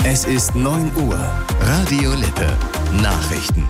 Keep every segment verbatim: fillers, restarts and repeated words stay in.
Es ist neun Uhr. Radio Lippe. Nachrichten.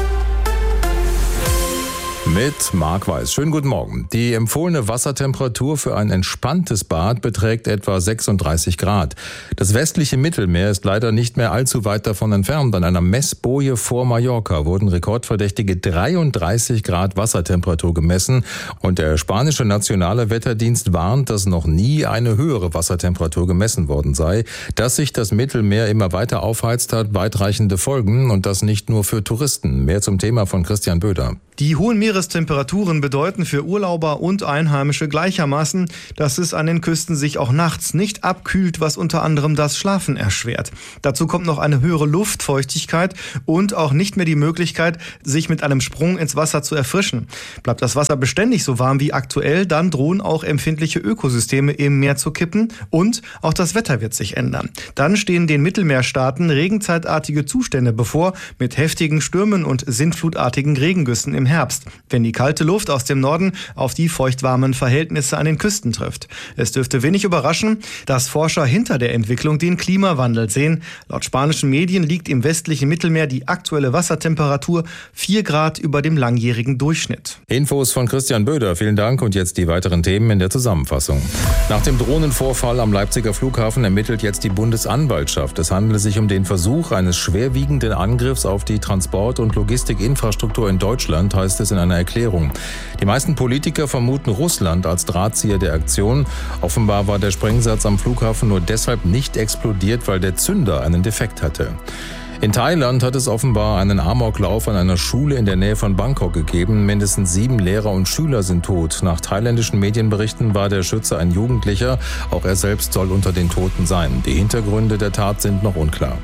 Mit Marc Weiß. Schönen guten Morgen. Die empfohlene Wassertemperatur für ein entspanntes Bad beträgt etwa sechsunddreißig Grad. Das westliche Mittelmeer ist leider nicht mehr allzu weit davon entfernt. An einer Messboje vor Mallorca wurden rekordverdächtige dreiunddreißig Grad Wassertemperatur gemessen. Und der spanische nationale Wetterdienst warnt, dass noch nie eine höhere Wassertemperatur gemessen worden sei. Dass sich das Mittelmeer immer weiter aufheizt, hat weitreichende Folgen. Und das nicht nur für Touristen. Mehr zum Thema von Christian Böder. Die hohen Meerestemperaturen bedeuten für Urlauber und Einheimische gleichermaßen, dass es an den Küsten sich auch nachts nicht abkühlt, was unter anderem das Schlafen erschwert. Dazu kommt noch eine höhere Luftfeuchtigkeit und auch nicht mehr die Möglichkeit, sich mit einem Sprung ins Wasser zu erfrischen. Bleibt das Wasser beständig so warm wie aktuell, dann drohen auch empfindliche Ökosysteme im Meer zu kippen und auch das Wetter wird sich ändern. Dann stehen den Mittelmeerstaaten regenzeitartige Zustände bevor mit heftigen Stürmen und sintflutartigen Regengüssen im Herbst, wenn die kalte Luft aus dem Norden auf die feuchtwarmen Verhältnisse an den Küsten trifft. Es dürfte wenig überraschen, dass Forscher hinter der Entwicklung den Klimawandel sehen. Laut spanischen Medien liegt im westlichen Mittelmeer die aktuelle Wassertemperatur vier Grad über dem langjährigen Durchschnitt. Infos von Christian Böder. Vielen Dank und jetzt die weiteren Themen in der Zusammenfassung. Nach dem Drohnenvorfall am Leipziger Flughafen ermittelt jetzt die Bundesanwaltschaft. Es handelt sich um den Versuch eines schwerwiegenden Angriffs auf die Transport- und Logistikinfrastruktur in Deutschland, heißt es in einer Erklärung. Die meisten Politiker vermuten Russland als Drahtzieher der Aktion. Offenbar war der Sprengsatz am Flughafen nur deshalb nicht explodiert, weil der Zünder einen Defekt hatte. In Thailand hat es offenbar einen Amoklauf an einer Schule in der Nähe von Bangkok gegeben. Mindestens sieben Lehrer und Schüler sind tot. Nach thailändischen Medienberichten war der Schütze ein Jugendlicher. Auch er selbst soll unter den Toten sein. Die Hintergründe der Tat sind noch unklar.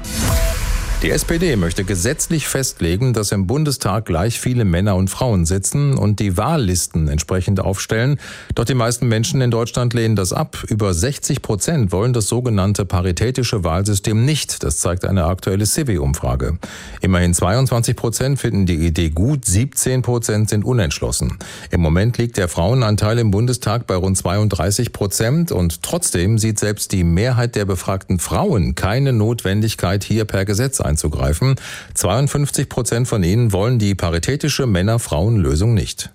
Die S P D möchte gesetzlich festlegen, dass im Bundestag gleich viele Männer und Frauen sitzen und die Wahllisten entsprechend aufstellen. Doch die meisten Menschen in Deutschland lehnen das ab. Über sechzig Prozent wollen das sogenannte paritätische Wahlsystem nicht. Das zeigt eine aktuelle C I V-Umfrage. Immerhin zweiundzwanzig Prozent finden die Idee gut, siebzehn Prozent sind unentschlossen. Im Moment liegt der Frauenanteil im Bundestag bei rund zweiunddreißig Prozent und trotzdem sieht selbst die Mehrheit der befragten Frauen keine Notwendigkeit, hier per Gesetz einzugreifen. einzugreifen. zweiundfünfzig Prozent von ihnen wollen die paritätische Männer-Frauen-Lösung nicht.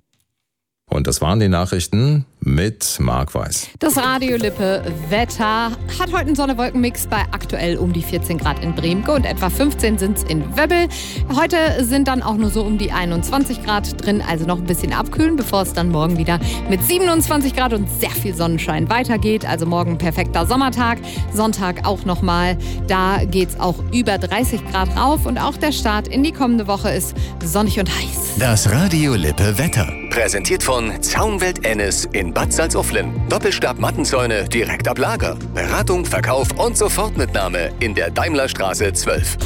Und das waren die Nachrichten mit Marc Weiß. Das Radio Lippe Wetter hat heute einen Sonne-Wolken-Mix bei aktuell um die vierzehn Grad in Bremke und etwa fünfzehn sind es in Wöbbel. Heute sind dann auch nur so um die einundzwanzig Grad drin, also noch ein bisschen abkühlen, bevor es dann morgen wieder mit siebenundzwanzig Grad und sehr viel Sonnenschein weitergeht. Also morgen perfekter Sommertag, Sonntag auch nochmal. Da geht es auch über dreißig Grad rauf und auch der Start in die kommende Woche ist sonnig und heiß. Das Radio Lippe Wetter. Präsentiert von Zaunwelt Ennis in Bad Salzuflen. Doppelstab-Mattenzäune direkt ab Lager. Beratung, Verkauf und Sofortmitnahme in der Daimlerstraße zwölf.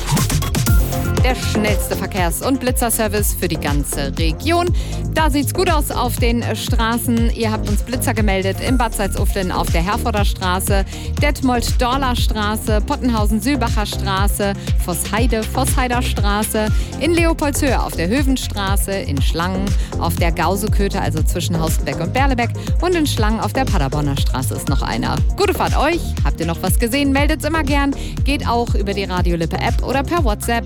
Der schnellste Verkehrs- und Blitzerservice für die ganze Region. Da sieht's gut aus auf den Straßen. Ihr habt uns Blitzer gemeldet in Bad Salzuflen auf der Herforder Straße, Detmold-Dorler Straße, Pottenhausen-Sülbacher Straße, Vossheide, Vossheider Straße, in Leopoldshöhe auf der Hövenstraße, in Schlangen auf der Gauseköter, also zwischen Haustenbeck und Berlebeck, und in Schlangen auf der Paderborner Straße ist noch einer. Gute Fahrt euch. Habt ihr noch was gesehen? Meldet's immer gern. Geht auch über die Radio Lippe App oder per WhatsApp.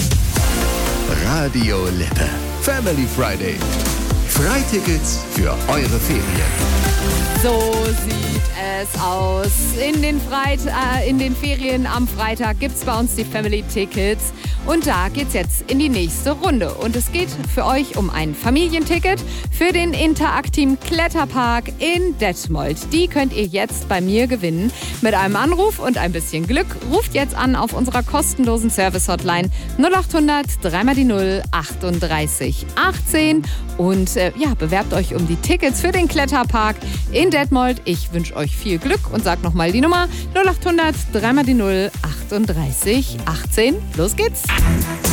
Radio Lippe. Family Friday. Freitickets für eure Ferien. So sieht es aus. In den, Freit äh, in den Ferien am Freitag gibt es bei uns die Family Tickets. Und da geht's jetzt in die nächste Runde. Und es geht für euch um ein Familienticket für den interaktiven Kletterpark in Detmold. Die könnt ihr jetzt bei mir gewinnen. Mit einem Anruf und ein bisschen Glück. Ruft jetzt an auf unserer kostenlosen Service-Hotline null acht hundert drei mal die null achtunddreißig achtzehn und äh, ja, bewerbt euch um die Tickets für den Kletterpark in Detmold. Ich wünsche euch viel Glück und sag nochmal die Nummer null acht hundert drei mal die null achtunddreißig achtzehn. Los geht's!